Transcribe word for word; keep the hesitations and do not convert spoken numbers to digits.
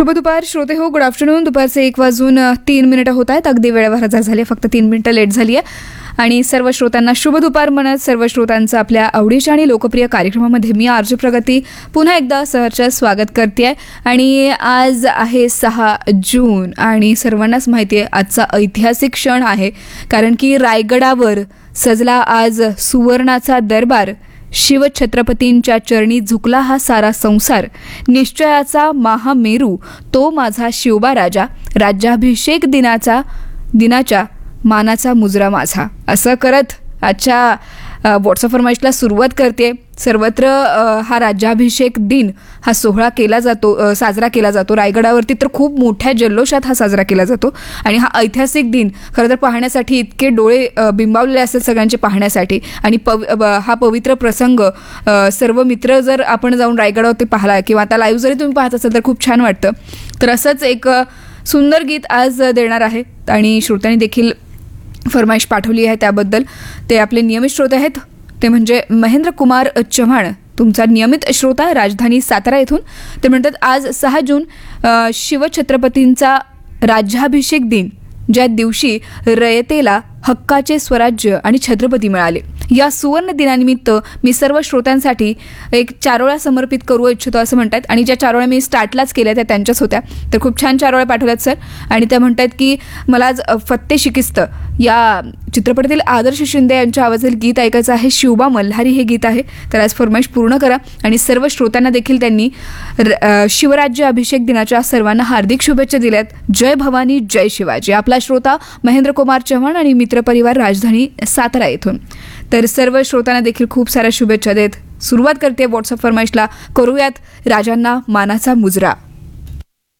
शुभ दुपार श्रोते हो, गुड आफ्टरनून. दुपारचे एक वाजून तीन मिनिटं होत आहेत. अगदी वेळेवर हजर झाली, फक्त तीन मिनिटं लेट झाली आहे. आणि सर्व श्रोत्यांना शुभ दुपार म्हणत सर्व श्रोतांचं आपल्या आवडीच्या आणि लोकप्रिय कार्यक्रमामध्ये मी आरजे प्रगती पुन्हा एकदा सहर्ष स्वागत करते आहे. आणि आज आहे सहा जून आणि सर्वांनाच माहिती आहे आजचा ऐतिहासिक क्षण आहे, कारण की रायगडावर सजला आज सुवर्णाचा दरबार. शिवछत्रपतींच्या चरणी झुकला हा सारा संसार. निश्चयाचा महामेरू तो माझा शिवबा राजा. राज्याभिषेक दिनाचा दिनाच्या मानाचा मुजरा माझा. असं करत आजच्या व्हॉट्सअप फरमाईशला सुरुवात करते. सर्वत्र हा राज्याभिषेक दिन हा सोहळा केला जातो, साजरा केला जातो. रायगडावरती तर खूप मोठ्या जल्लोषात हा साजरा केला जातो. आणि हा ऐतिहासिक दिन खरं तर पाहण्यासाठी इतके डोळे बिंबावलेले असतात सगळ्यांचे पाहण्यासाठी. आणि पव हा पवित्र प्रसंग सर्व मित्र जर आपण जाऊन रायगडावरती पाहिला किंवा आता लाईव्ह जरी तुम्ही पाहत असाल तर खूप छान वाटतं. तर असंच एक सुंदर गीत आज देणार आहे आणि श्रोत्यांनी देखील फरमाईश पाठवली आहे. त्याबद्दल ते आपले नियमित श्रोते आहेत, ते म्हणजे महेंद्र कुमार चव्हाण, तुमचा नियमित श्रोता राजधानी सातारा येथून. ते म्हणतात आज सहा जून शिवछत्रपतींचा राज्याभिषेक दिन, ज्या दिवशी रयतेला हक्काचे स्वराज्य आणि छत्रपती मिळाले. या सुवर्ण दिनानिमित्त मी सर्व श्रोत्यांसाठी एक चारोळ्या समर्पित करू इच्छितो असं म्हणतात. आणि ज्या चारोळ्या मी स्टार्टलाच केल्या त्या त्यांच्याच होत्या. तर खूप छान चारोळ्या पाठवल्यात सर. आणि त्या म्हणतात की मला आज फत्ते शिकिस्त या चित्रपटातील आदर्श शिंदे यांच्या आवाजातील गीत ऐकायचं आहे. शिवबा मल्हारी हे गीत आहे. तर आज फरमाईश पूर्ण करा. आणि सर्व श्रोत्यांना देखील त्यांनी शिवराज्य अभिषेक दिनाच्या सर्वांना हार्दिक शुभेच्छा दिल्यात. जय भवानी जय शिवाजी. आपला श्रोता महेंद्र कुमार चव्हाण आणि मित्रपरिवार राजधानी सातारा येथून. तर सर्व श्रोत्यांना देखील खूप साऱ्या शुभेच्छा देत सुरुवात करते व्हॉट्सअप फरमाईशला. करूयात राजांना मानाचा मुजरा.